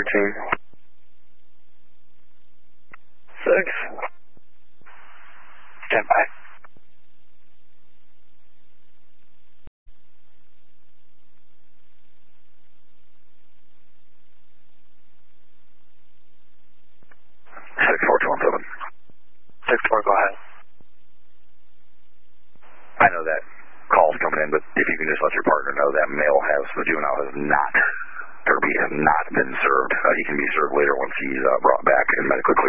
6. Stand by. Go ahead. I know that call's coming in, but if you can just let your partner know that the juvenile has not been served. He can be served later once he's brought back and medically cleared.